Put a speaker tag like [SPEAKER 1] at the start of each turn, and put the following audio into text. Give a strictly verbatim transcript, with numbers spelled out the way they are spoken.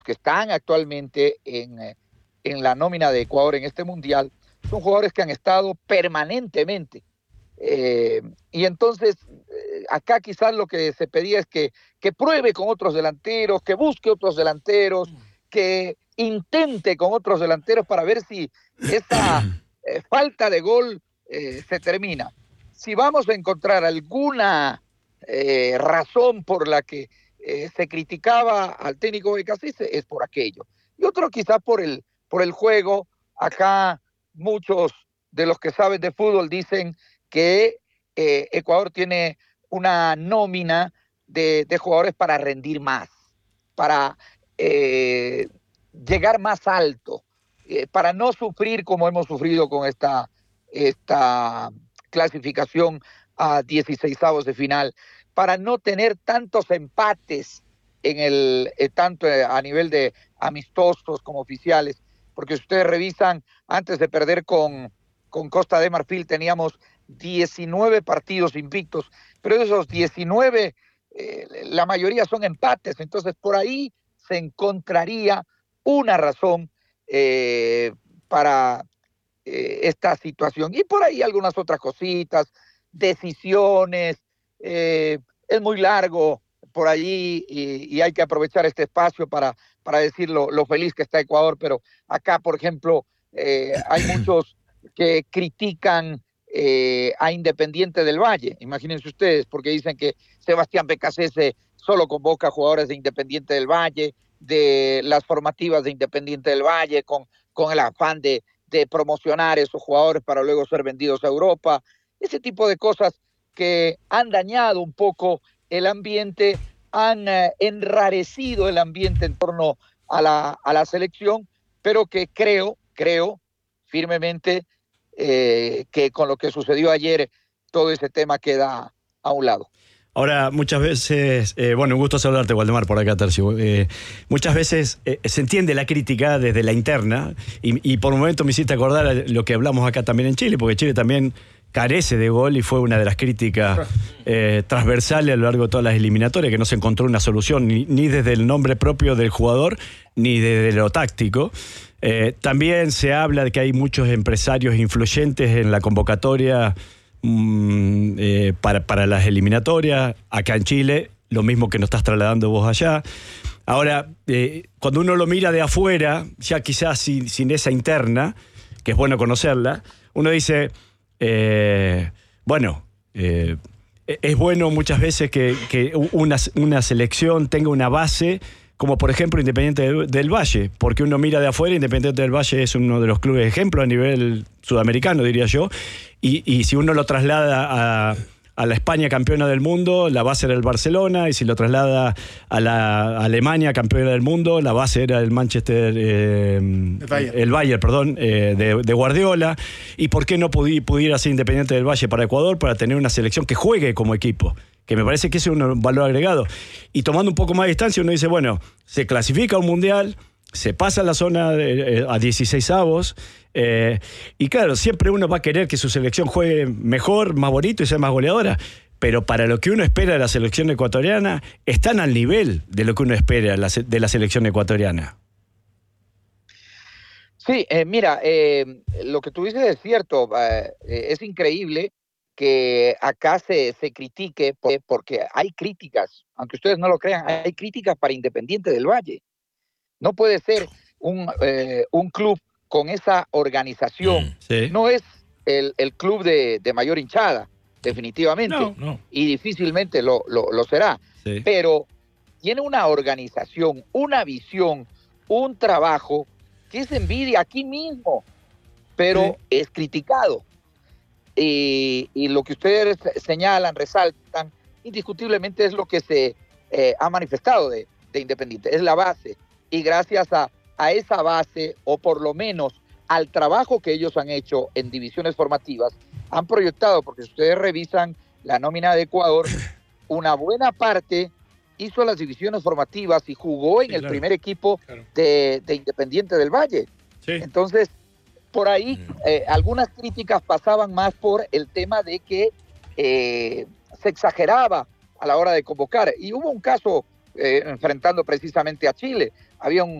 [SPEAKER 1] que están actualmente en, en la nómina de Ecuador en este mundial son jugadores que han estado permanentemente. Eh, y entonces, eh, acá quizás lo que se pedía es que, que pruebe con otros delanteros, que busque otros delanteros, que intente con otros delanteros para ver si esa eh, falta de gol eh, se termina. Si vamos a encontrar alguna eh, razón por la que eh, se criticaba al técnico de Becassis, es por aquello. Y otro quizás por el, por el juego. Acá muchos de los que saben de fútbol dicen que eh, Ecuador tiene una nómina de, de jugadores para rendir más, para eh, llegar más alto, eh, para no sufrir como hemos sufrido con esta, esta clasificación a dieciseisavos de final, para no tener tantos empates en el, eh, tanto a nivel de amistosos como oficiales, porque si ustedes revisan, antes de perder con, con Costa de Marfil teníamos diecinueve partidos invictos, pero de esos diecinueve, eh, la mayoría son empates, entonces por ahí se encontraría una razón eh, para eh, esta situación. Y por ahí algunas otras cositas, decisiones, eh, es muy largo por allí y, y hay que aprovechar este espacio para, para decir lo, lo feliz que está Ecuador, pero acá, por ejemplo, eh, hay muchos que critican eh, a Independiente del Valle, imagínense ustedes, porque dicen que Sebastián Becasese solo convoca jugadores de Independiente del Valle, de las formativas de Independiente del Valle, con, con el afán de, de promocionar esos jugadores para luego ser vendidos a Europa, ese tipo de cosas que han dañado un poco el ambiente, han eh, enrarecido el ambiente en torno a la, a la selección, pero que creo, creo firmemente eh, que con lo que sucedió ayer, todo ese tema queda a un lado.
[SPEAKER 2] Ahora, muchas veces, eh, bueno, un gusto saludarte, Waldemar, por acá, Tercio. Eh, muchas veces eh, se entiende la crítica desde la interna y, y por un momento me hiciste acordar a lo que hablamos acá también en Chile, porque Chile también carece de gol y fue una de las críticas eh, transversales a lo largo de todas las eliminatorias, que no se encontró una solución ni, ni desde el nombre propio del jugador ni desde lo táctico. Eh, también se habla de que hay muchos empresarios influyentes en la convocatoria mm, eh, para, para las eliminatorias. Acá en Chile, lo mismo que nos estás trasladando vos allá. Ahora, eh, cuando uno lo mira de afuera, ya quizás sin, sin esa interna, que es bueno conocerla, uno dice... Eh, bueno, eh, es bueno muchas veces que, que una, una selección tenga una base, como por ejemplo Independiente del, del Valle, porque uno mira de afuera, Independiente del Valle es uno de los clubes de ejemplo a nivel sudamericano, diría yo, y, y si uno lo traslada a, a la España campeona del mundo, la base era el Barcelona, y si lo traslada a la Alemania campeona del mundo, la base era el Manchester, eh, el Bayern, el Bayern perdón, eh, de, de Guardiola. ¿Y por qué no pudi, pudiera ser Independiente del Valle para Ecuador, para tener una selección que juegue como equipo? Que me parece que ese es un valor agregado. Y tomando un poco más de distancia, uno dice, bueno, se clasifica a un mundial, se pasa a la zona de, eh, a dieciseisavos, eh, y claro, siempre uno va a querer que su selección juegue mejor, más bonito y sea más goleadora, pero para lo que uno espera de la selección ecuatoriana, están al nivel de lo que uno espera de la selección ecuatoriana.
[SPEAKER 1] Sí, eh, mira, eh, lo que tú dices es cierto, eh, es increíble que acá se, se critique, porque hay críticas, aunque ustedes no lo crean, hay críticas para Independiente del Valle. No puede ser un, eh, un club con esa organización. Sí. No es el, el club de, de mayor hinchada, definitivamente. No, no. Y difícilmente lo, lo, lo será. Sí. Pero tiene una organización, una visión, un trabajo que es envidia aquí mismo, pero sí. es criticado. Y, y lo que ustedes señalan, resaltan, indiscutiblemente es lo que se eh, ha manifestado de, de Independiente. Es la base. Y gracias a, a esa base, o por lo menos al trabajo que ellos han hecho en divisiones formativas, han proyectado, porque si ustedes revisan la nómina de Ecuador, una buena parte hizo las divisiones formativas y jugó en sí, el claro, primer equipo claro. de, de Independiente del Valle. Sí. Entonces, por ahí, eh, algunas críticas pasaban más por el tema de que eh, se exageraba a la hora de convocar. Y hubo un caso eh, enfrentando precisamente a Chile. había un,